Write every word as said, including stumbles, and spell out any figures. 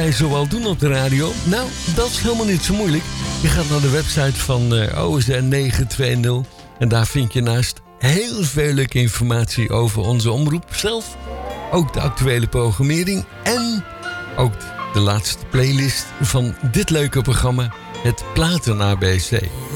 jij zoal doen op de radio? Nou, dat is helemaal niet zo moeilijk. Je gaat naar de website van uh, O S N negen twee nul. En daar vind je naast heel veel leuke informatie over onze omroep zelf. Ook de actuele programmering. En ook de laatste playlist van dit leuke programma. Het Platen A B C.